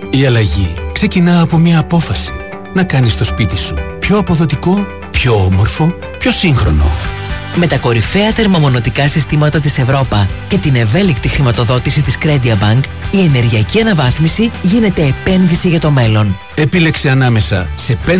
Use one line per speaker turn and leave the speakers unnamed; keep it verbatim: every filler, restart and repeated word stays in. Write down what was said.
Η αλλαγή ξεκινά από μια απόφαση. Να κάνεις το σπίτι σου πιο αποδοτικό, πιο όμορφο, πιο σύγχρονο.
Με τα κορυφαία θερμομονωτικά συστήματα της Ευρώπα και την ευέλικτη χρηματοδότηση της Crediabank, η ενεργειακή αναβάθμιση γίνεται επένδυση για το μέλλον.
Επίλεξε ανάμεσα σε πέντε